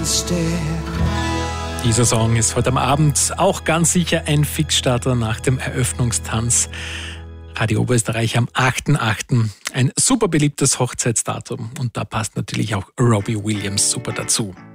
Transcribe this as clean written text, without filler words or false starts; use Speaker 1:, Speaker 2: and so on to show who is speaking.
Speaker 1: Dieser Song ist heute am Abend auch ganz sicher ein Fixstarter nach dem Eröffnungstanz. Radio Oberösterreich am 8.8. Ein super beliebtes Hochzeitsdatum und da passt natürlich auch Robbie Williams super dazu.